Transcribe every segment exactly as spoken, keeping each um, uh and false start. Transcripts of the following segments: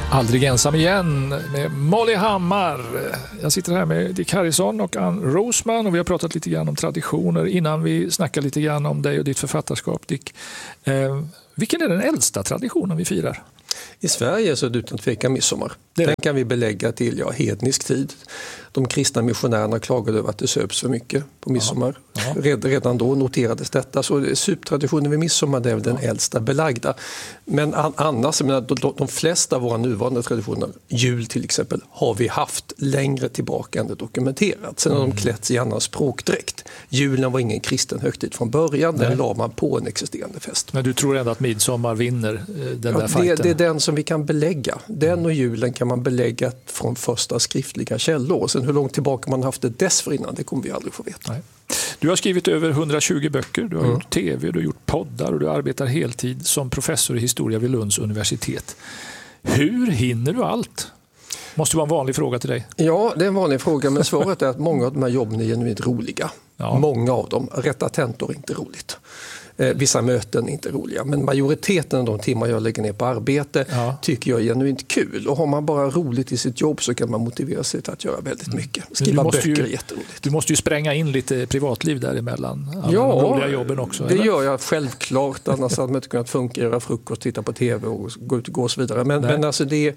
Aldrig ensam igen med Molly Hammar. Jag sitter här med Dick Harrison och Ann Rosman och vi har pratat lite grann om traditioner innan vi snackar lite grann om dig och ditt författarskap, Dick. Eh, vilken är den äldsta traditionen vi firar? I Sverige så är det utan tvekan midsommar. Det Den kan vi belägga till ja, hednisk tid. De kristna missionärerna klagade över att det söps för mycket på midsommar. Ja. Ja. Red, redan då noterades detta. Så suptraditionen vid midsommar är den ja. äldsta belagda. Men an, annars, menar, de, de flesta av våra nuvarande traditioner, jul till exempel, har vi haft längre tillbaka än det dokumenterat. Sen har mm. de klätts i annan språkdräkt. Julen var ingen kristen högtid från början. Nej. Den la man på en existerande fest. Men du tror ändå att midsommar vinner den ja, där fighten? Det, det är den som vi kan belägga. Den och julen kan man belägga från första skriftliga källor. Sen hur långt tillbaka man haft det dessförinnan, det kommer vi aldrig få veta. Nej. Du har skrivit över hundratjugo böcker, du har mm. gjort tv, du har gjort poddar och du arbetar heltid som professor i historia vid Lunds universitet. Hur hinner du allt? Måste vara en vanlig fråga till dig. Ja, det är en vanlig fråga, men svaret är att många av de här jobben är genuint roliga. Ja. Många av dem. Rätta tentor är inte roligt. Eh, vissa möten är inte roliga, men majoriteten av de timmar jag lägger ner på arbete ja. tycker jag är genuint kul. Och har man bara roligt i sitt jobb så kan man motivera sig till att göra väldigt mycket. Skriva böcker ju, är jätteroligt. Du måste ju spränga in lite privatliv däremellan. Alla ja, de roliga jobben också. Det eller? gör jag självklart. Annars hade man inte kunnat funka, göra frukost, titta på tv och gå ut och gå och så vidare. Men, men alltså det,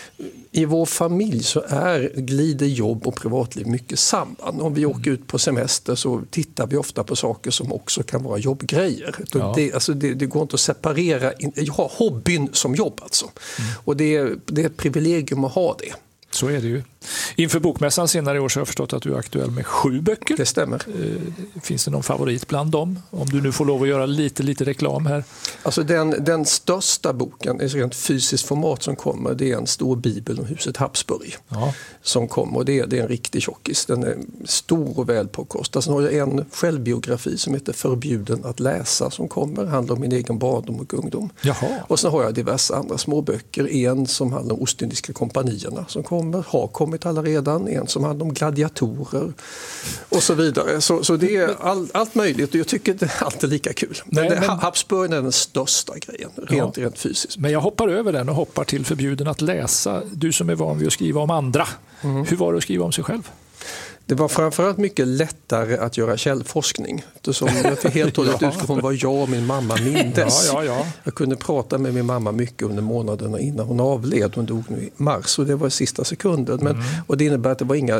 i vår familj så är glider jobb och privatliv mycket samman. Om vi åker ut på semester så tittar vi ofta på saker som också kan vara jobbgrejer. Ja. Det, alltså det, det går inte att separera. Jag har hobbyn som jobb alltså. Mm. Och det, det är ett privilegium att ha det. Så är det ju. Inför bokmässan senare i år så har jag förstått att du är aktuell med sju böcker. Det stämmer. Finns det någon favorit bland dem? Om du nu får lov att göra lite, lite reklam här. Alltså den, den största boken i rent fysiskt format som kommer, det är en stor bibel om huset Habsburg. Ja. Som kommer och det är, det är en riktig tjockis. Den är stor och väl påkostad. Sen har jag en självbiografi som heter Förbjuden att läsa som kommer. Handlar om min egen barndom och ungdom. Jaha. Och sen har jag diverse andra små böcker. En som handlar om Ostindiska kompanierna som kommer, har kommit alla redan. En som handlar om gladiatorer och så vidare. Så, så det är all, allt möjligt och jag tycker det är alltid lika kul. Men, Nej, men Habsburg är den största grejen, rent, ja. rent fysiskt. Men jag hoppar över den och hoppar till Förbjuden att läsa. Du som är van vid att skriva om andra. Mm. Hur var det att skriva om sig själv? Det var framförallt mycket lättare att göra källforskning. Eftersom jag fick helt och hållet utgå från vad jag och min mamma mindes. Ja, ja, ja. Jag kunde prata med min mamma mycket under månaderna innan hon avled. Hon dog nu i mars och det var sista sekunden. Men, mm. Och det innebär att det var inga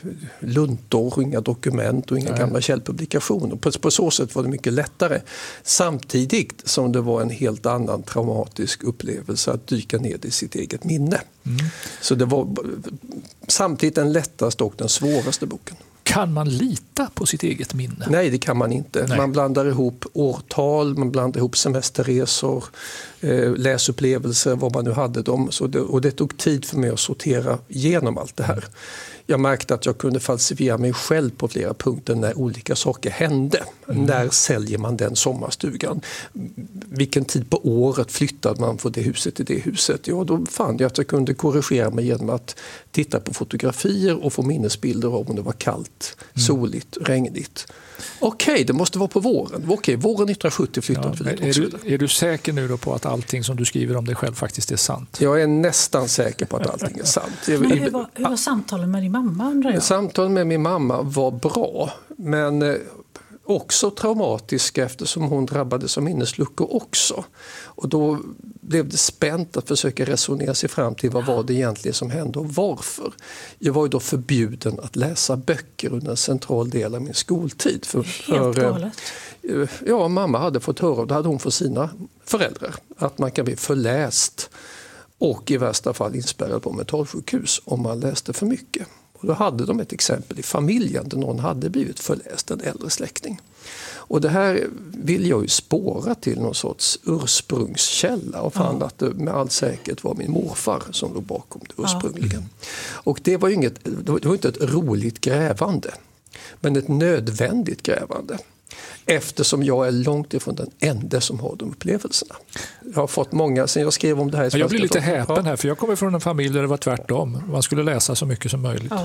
luntor, och inga dokument och inga Nej. gamla källpublikationer. På, på så sätt var det mycket lättare. Samtidigt som det var en helt annan traumatisk upplevelse att dyka ner i sitt eget minne. Mm. Så det var samtidigt den lättaste och den svåraste boken. Kan man lita på sitt eget minne? Nej, det kan man inte. Nej. Man blandar ihop årtal, man blandar ihop semesterresor, eh, läsupplevelser, vad man nu hade dem. Så det, och det tog tid för mig att sortera igenom allt det här. Jag märkte att jag kunde falsifiera mig själv på flera punkter när olika saker hände. Mm. När säljer man den sommarstugan? Vilken tid på året flyttade man från det huset till det huset? Ja, då fann jag att jag kunde korrigera mig genom att titta på fotografier och få minnesbilder av om det var kallt, mm. soligt, regnigt. Okej, okay, det måste vara på våren. Okej, okay, våren nittonhundrasjuttio flyttade ja, vi. Är du, är du säker nu då på att allting som du skriver om dig själv faktiskt är sant? Jag är nästan säker på att allting är sant. Men hur var, hur var samtalen med din mamma, undrar jag? Samtalen med min mamma var bra, men eh, också traumatiska eftersom hon drabbades av minnesluckor också. Och då blev det spänt att försöka resonera sig fram till vad var det egentligen som hände och varför. Jag var ju då förbjuden att läsa böcker under en central del av min skoltid. För, Helt för, galet. Ja, mamma hade fått höra, och det hade hon för sina föräldrar, att man kan bli förläst och i värsta fall inspärrad på mentalsjukhus om man läste för mycket. Och då hade de ett exempel i familjen där någon hade blivit förläst, en äldre släkting. Och det här vill jag ju spåra till någon sorts ursprungskälla och fann ja. att det med all säkerhet var min morfar som låg bakom det ursprungligen. Ja. Och det var ju inget, det var inte ett roligt grävande, men ett nödvändigt grävande. Eftersom jag är långt ifrån den enda som har de upplevelserna. Jag har fått många, sen jag skrev om det här i Jag blir lite häpen här, för jag kommer från en familj där det var tvärtom. Man skulle läsa så mycket som möjligt. Ja.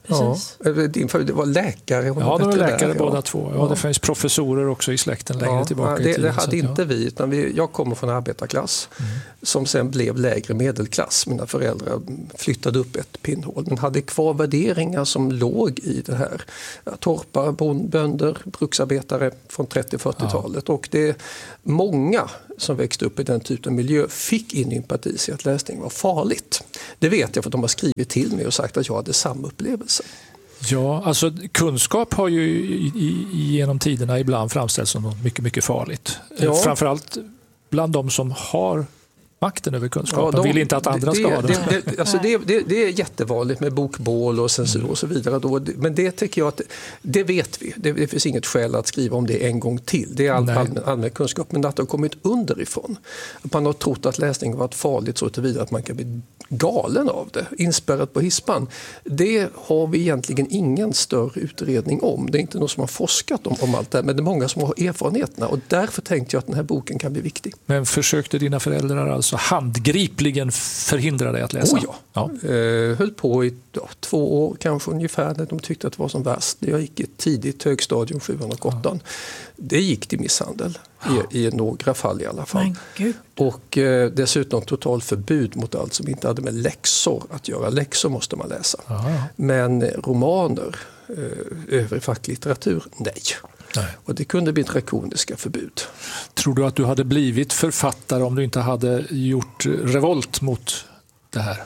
precis. Ja, din familj, det var läkare. Ja, de var läkare där, båda ja. två. Ja, det finns professorer också i släkten längre ja, tillbaka det, i tiden. det hade så, inte ja. vi, utan vi, jag kommer från arbetarklass mm. som sen blev lägre medelklass. Mina föräldrar flyttade upp ett pinnhål men hade kvar värderingar som låg i det här. Torpare, bönder, bruksarbetare från trettio-fyrtiotalet ja. Och det är många som växte upp i den typen av miljö fick in empati i att läsning var farligt. Det vet jag för att de har skrivit till mig och sagt att jag hade samma upplevelse. Ja, alltså kunskap har ju i, i, genom tiderna ibland framställts som något mycket, mycket farligt. Ja. Framförallt bland de som har makten över kunskapen. Ja, de vill inte att andra det, ska ha det. Det, det, alltså det, det. Det är jättevanligt med bokbål och censur och så vidare. Då. Men det tycker jag att det vet vi. Det, det finns inget skäl att skriva om det en gång till. Det är all, allmän, allmän kunskap. Men att det har kommit underifrån. Att man har trott att läsning har varit farligt så tillvida att man kan bli galen av det. Inspärrat på hispan. Det har vi egentligen ingen större utredning om. Det är inte någon som har forskat om, om allt det här. Men det är många som har erfarenheterna. Och därför tänkte jag att den här boken kan bli viktig. Men försökte dina föräldrar alltså handgripligen förhindra dig att läsa? Oh ja. ja. Eh, höll på i ja, två år kanske ungefär när de tyckte att det var som värst. Jag gick i ett tidigt högstadium, sjuan och åttan. Ja. Det gick till misshandel i, i några fall i alla fall. Och eh, dessutom total förbud mot allt som inte hade med läxor att göra. Läxor måste man läsa. Ja. Men romaner, eh, övrig facklitteratur, nej. Nej. Och det kunde bli drakoniska förbud. Tror du att du hade blivit författare om du inte hade gjort revolt mot det här?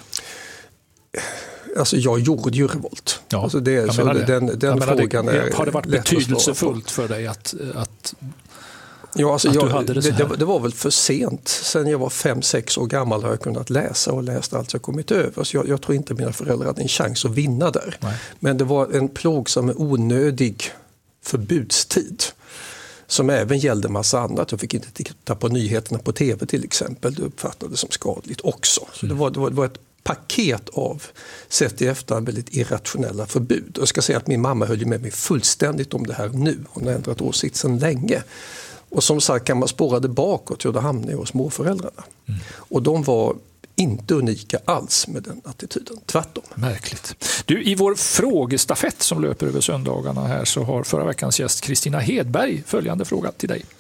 Alltså jag gjorde ju revolt. Ja, alltså det, jag så det. Den, den jag frågan det, är har det varit betydelsefullt för dig att, att, ja, alltså att jag, du hade det så här? Det, det var väl för sent. Sen jag var fem, sex år gammal har jag kunnat läsa och läst allt jag kommit över. Så jag, jag tror inte mina föräldrar hade en chans att vinna där. Nej. Men det var en plågsam, onödig förbudstid som även gällde massa annat. Jag fick inte titta på nyheterna på tv till exempel. Det uppfattades som skadligt också. Så det var, det var, det var ett paket av, sett i efterhand, väldigt irrationella förbud. Jag ska säga att min mamma höll ju med mig fullständigt om det här nu. Hon har ändrat åsikt sedan länge. Och som sagt kan man spåra det bakåt och då hamnar jag hos småföräldrarna. Mm. Och de var inte unika alls med den attityden, tvärtom. Märkligt. Du, i vår frågestafett som löper över söndagarna här så har förra veckans gäst Kristina Hedberg följande fråga till dig.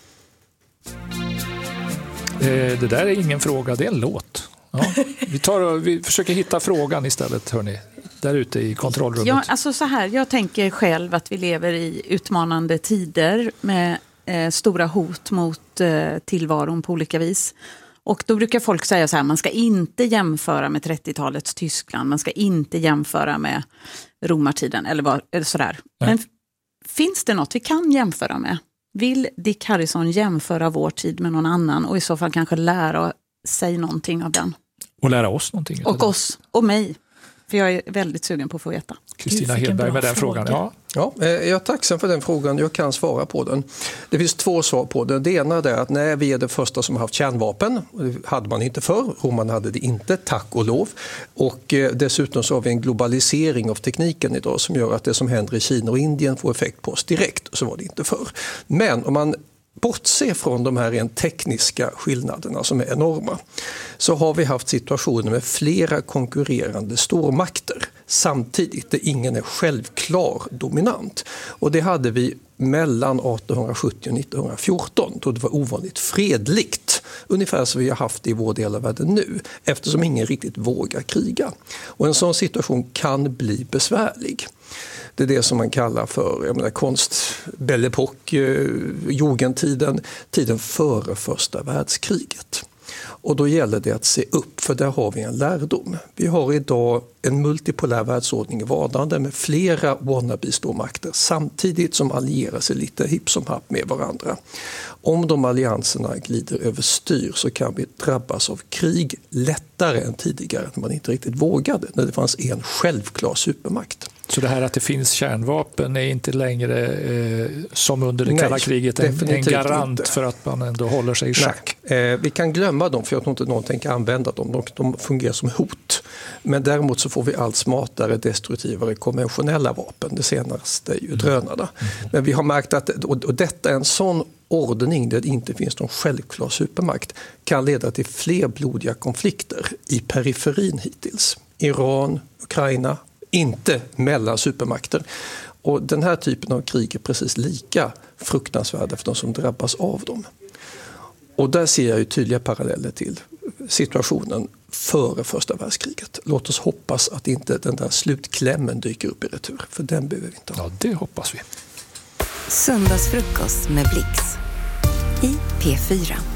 Eh, det där är ingen fråga, det är en låt. Ja, vi, tar och, vi försöker hitta frågan istället, hörni, där ute i kontrollrummet. Ja, alltså så här, jag tänker själv att vi lever i utmanande tider med eh, stora hot mot eh, tillvaron på olika vis. Och då brukar folk säga så här, man ska inte jämföra med trettiotalets Tyskland, man ska inte jämföra med romartiden eller, vad, eller sådär. Nej. Men finns det något vi kan jämföra med? Vill Dick Harrison jämföra vår tid med någon annan och i så fall kanske lära sig någonting av den? Och lära oss någonting. Och oss, och mig. För jag är väldigt sugen på att få veta. Kristina Hedberg med den frågan. Ja. Ja, jag är tacksam för den frågan. Jag kan svara på den. Det finns två svar på den. Det ena är att nej, vi är det första som har haft kärnvapen. Det hade man inte förr. Romarna hade det inte, tack och lov. Och dessutom så har vi en globalisering av tekniken idag som gör att det som händer i Kina och Indien får effekt på oss direkt. Så var det inte förr. Men om man bortse från de här rent tekniska skillnaderna som är enorma, så har vi haft situationer med flera konkurrerande stormakter samtidigt där ingen är självklar dominant. Och det hade vi mellan arton sjuttio och nitton fjorton då det var ovanligt fredligt. Ungefär som vi har haft i vår del av världen nu, eftersom ingen riktigt vågar kriga. Och en sån situation kan bli besvärlig. Det är det som man kallar för jag menar, konst, Belle Époque, eh, jugendtiden, tiden före första världskriget. Och då gäller det att se upp, för där har vi en lärdom. Vi har idag en multipolär världsordning i vardande med flera wannabe-stormakter samtidigt som allierar sig lite hipp som happ med varandra. Om de allianserna glider överstyr så kan vi drabbas av krig lättare än tidigare när man inte riktigt vågade, när det fanns en självklar supermakt. Så det här att det finns kärnvapen är inte längre eh, som under det kalla kriget en, en garant inte. För att man ändå håller sig i schack? Eh, vi kan glömma dem, för jag tror inte någon tänker använda dem. De, de fungerar som hot. Men däremot så får vi allt smartare, destruktivare konventionella vapen. Det senaste är ju drönarna. Mm. Men vi har märkt att och, och detta är en sån ordning där det inte finns någon självklar supermakt kan leda till fler blodiga konflikter i periferin hittills. Iran, Ukraina, inte mellan supermakter. Och den här typen av krig är precis lika fruktansvärda för de som drabbas av dem. Och där ser jag ju tydliga paralleller till situationen före första världskriget. Låt oss hoppas att inte den där slutklämmen dyker upp i retur, för den behöver vi inte ha. Ja, det hoppas vi. Söndagsfrukost med Blix i P fyra.